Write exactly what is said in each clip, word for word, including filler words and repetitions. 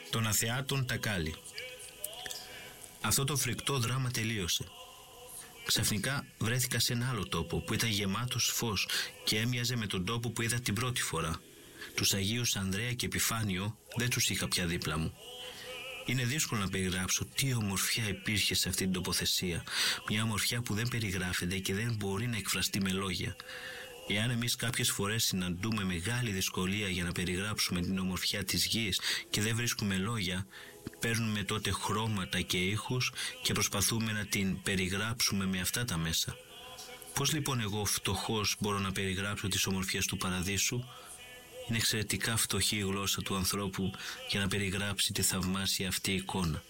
Των αθεάτων Τακάλι. Αυτό το φρικτό δράμα τελείωσε. Ξαφνικά βρέθηκα σε ένα άλλο τόπο που ήταν γεμάτος φως και έμοιαζε με τον τόπο που είδα την πρώτη φορά. Τους Αγίους Ανδρέα και Επιφάνιο δεν τους είχα πια δίπλα μου. Είναι δύσκολο να περιγράψω τι ομορφιά υπήρχε σε αυτή την τοποθεσία. Μια ομορφιά που δεν περιγράφεται και δεν μπορεί να εκφραστεί με λόγια. Εάν εμείς κάποιες φορές συναντούμε μεγάλη δυσκολία για να περιγράψουμε την ομορφιά της γης και δεν βρίσκουμε λόγια, παίρνουμε τότε χρώματα και ήχους και προσπαθούμε να την περιγράψουμε με αυτά τα μέσα. Πώς λοιπόν εγώ φτωχός μπορώ να περιγράψω τις ομορφιές του παραδείσου? Είναι εξαιρετικά φτωχή η γλώσσα του ανθρώπου για να περιγράψει τη θαυμάσια αυτή εικόνα.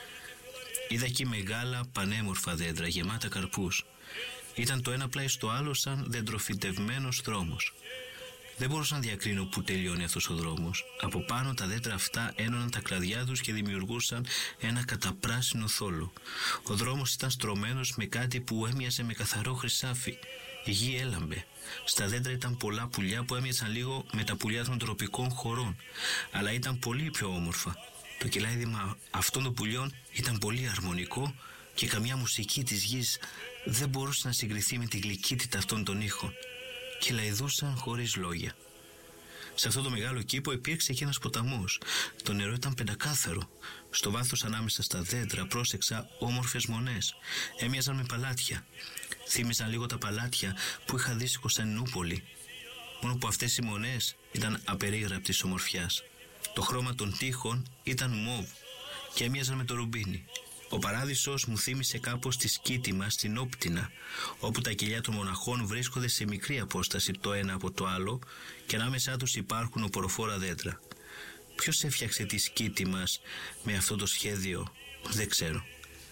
Είδα εκεί μεγάλα πανέμορφα δέντρα γεμάτα καρπούς. Ήταν το ένα πλάι στο άλλο σαν δεντροφυτευμένος δρόμος. Δεν μπορούσα να διακρίνω πού τελειώνει αυτός ο δρόμος. Από πάνω τα δέντρα αυτά ένωναν τα κλαδιά τους και δημιουργούσαν ένα καταπράσινο θόλο. Ο δρόμος ήταν στρωμένος με κάτι που έμοιαζε με καθαρό χρυσάφι. Η γη έλαμπε. Στα δέντρα ήταν πολλά πουλιά που έμοιαζαν λίγο με τα πουλιά των τροπικών χωρών, αλλά ήταν πολύ πιο όμορφα. Το κελάιδημα αυτών των πουλιών ήταν πολύ αρμονικό και καμιά μουσική της γης δεν μπορούσε να συγκριθεί με τη γλυκύτητα αυτών των ήχων. Κελαηδούσαν χωρίς λόγια. Σε αυτό το μεγάλο κήπο υπήρξε και ένας ποταμός. Το νερό ήταν πεντακάθαρο. Στο βάθος ανάμεσα στα δέντρα πρόσεξα όμορφες μονές. Έμοιαζαν με παλάτια. Θύμιζαν λίγο τα παλάτια που είχα δει στη Κωνσταντινούπολη. Μόνο που αυτές οι μονές ήταν απερίγραπτης ομορφιάς. Το χρώμα των τοίχων ήταν μοβ και έμοιαζαν με το ρουμπίνι. Ο παράδεισος μου θύμισε κάπως τη Σκήτιμα στην Όπτινα, όπου τα κελιά των μοναχών βρίσκονται σε μικρή απόσταση το ένα από το άλλο και ανάμεσά τους υπάρχουν οποροφόρα δέντρα. Ποιος έφτιαξε τη Σκήτιμας με αυτό το σχέδιο, δεν ξέρω.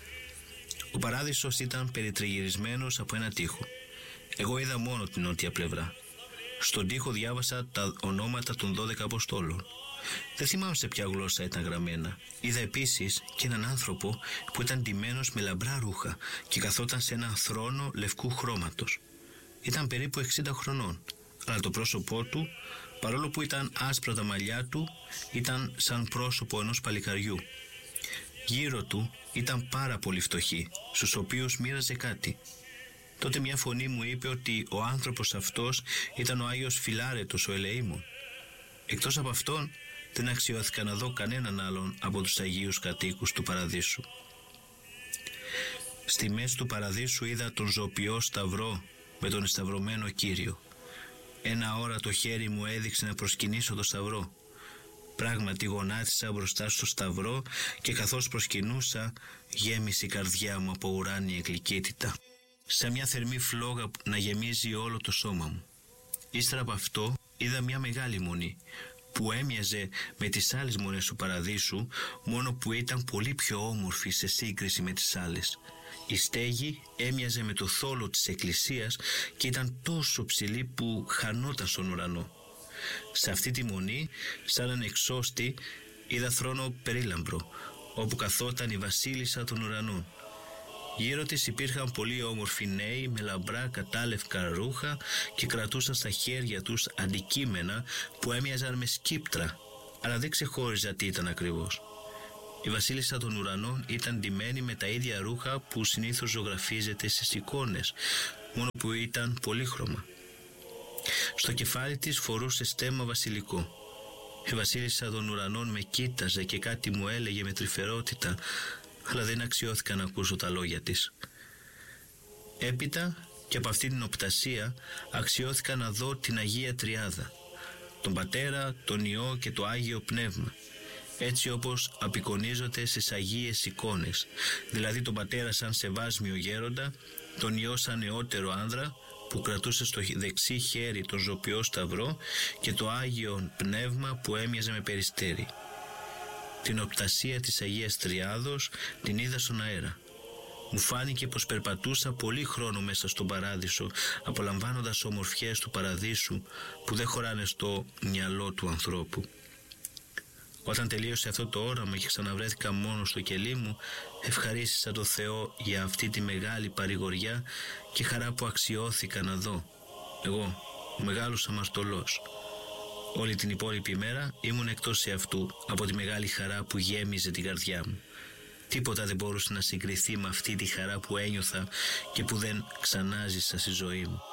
Ο παράδεισος ήταν περιτριγυρισμένος από ένα τοίχο. Εγώ είδα μόνο την νότια πλευρά. Στον τοίχο διάβασα τα ονόματα των δώδεκα Αποστόλων. Δεν θυμάμαι σε ποια γλώσσα ήταν γραμμένα. Είδα επίσης και έναν άνθρωπο που ήταν ντυμένος με λαμπρά ρούχα και καθόταν σε έναν θρόνο λευκού χρώματος. Ήταν περίπου εξήντα χρονών, αλλά το πρόσωπό του, παρόλο που ήταν άσπρα τα μαλλιά του, ήταν σαν πρόσωπο ενός παλικαριού. Γύρω του ήταν πάρα πολύ φτωχοί, στους οποίους μοίραζε κάτι. Τότε μια φωνή μου είπε ότι ο άνθρωπος αυτός ήταν ο Άγιος Φιλάρετος ο Ελεήμων. Εκτός από αυτόν δεν αξιώθηκα να δω κανέναν άλλον από τους Αγίους κατοίκους του Παραδείσου. Στη μέση του Παραδείσου είδα τον ζωοποιό σταυρό με τον εσταυρωμένο Κύριο. Ένα ώρα το χέρι μου έδειξε να προσκυνήσω το σταυρό. Πράγματι γονάτισα μπροστά στο σταυρό και καθώς προσκυνούσα γέμισε η καρδιά μου από ουράνια γλυκύτητα. Σαν μια θερμή φλόγα να γεμίζει όλο το σώμα μου. Ύστερα από αυτό είδα μια μεγάλη μονή που έμοιαζε με τις άλλες μονές του Παραδείσου, μόνο που ήταν πολύ πιο όμορφη σε σύγκριση με τις άλλες. Η στέγη έμοιαζε με το θόλο της εκκλησίας και ήταν τόσο ψηλή που χανόταν στον ουρανό. Σε αυτή τη μονή, σαν έναν εξώστη, είδα θρόνο περίλαμπρο, όπου καθόταν η βασίλισσα των ουρανών. Γύρω της υπήρχαν πολύ όμορφοι νέοι με λαμπρά κατάλευκα ρούχα και κρατούσαν στα χέρια τους αντικείμενα που έμοιαζαν με σκύπτρα, αλλά δεν ξεχώριζα τι ήταν ακριβώς. Η βασίλισσα των ουρανών ήταν ντυμένη με τα ίδια ρούχα που συνήθως ζωγραφίζεται στις εικόνες, μόνο που ήταν πολύχρωμα. Στο κεφάλι της φορούσε στέμμα βασιλικό. Η βασίλισσα των ουρανών με κοίταζε και κάτι μου έλεγε με τρυφερότητα, αλλά δεν αξιώθηκα να ακούσω τα λόγια της. Έπειτα και από αυτή την οπτασία αξιώθηκα να δω την Αγία Τριάδα, τον Πατέρα, τον Υιό και το Άγιο Πνεύμα, έτσι όπως απεικονίζονται στις Αγίες εικόνες, δηλαδή τον Πατέρα σαν σεβάσμιο γέροντα, τον Υιό σαν νεότερο άνδρα που κρατούσε στο δεξί χέρι τον ζωοποιό σταυρό και το Άγιο Πνεύμα που έμοιαζε με περιστέρι. Την οπτασία της Αγίας Τριάδος την είδα στον αέρα. Μου φάνηκε πως περπατούσα πολύ χρόνο μέσα στον Παράδεισο, απολαμβάνοντας ομορφιές του Παραδείσου που δεν χωράνε στο μυαλό του ανθρώπου. Όταν τελείωσε αυτό το όραμα και ξαναβρέθηκα μόνο στο κελί μου, ευχαρίστησα το Θεό για αυτή τη μεγάλη παρηγοριά και χαρά που αξιώθηκα να δω. Εγώ, ο μεγάλος αμαρτωλός. Όλη την υπόλοιπη ημέρα ήμουν εκτός εαυτού από τη μεγάλη χαρά που γέμιζε την καρδιά μου. Τίποτα δεν μπορούσε να συγκριθεί με αυτή τη χαρά που ένιωθα και που δεν ξανάζησα στη ζωή μου.